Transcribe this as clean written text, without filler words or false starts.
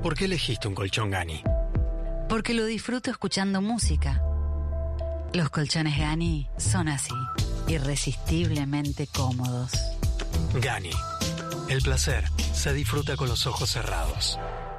¿Por qué elegiste un colchón Gani? Porque lo disfruto escuchando música. Los colchones Gani son así, irresistiblemente cómodos. Gani. El placer se disfruta con los ojos cerrados.